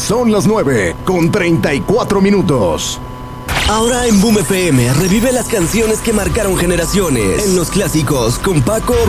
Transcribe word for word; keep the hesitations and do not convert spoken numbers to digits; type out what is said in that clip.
Son las nueve con treinta y cuatro minutos. Ahora en Boom F M revive las canciones que marcaron generaciones en los clásicos con Paco,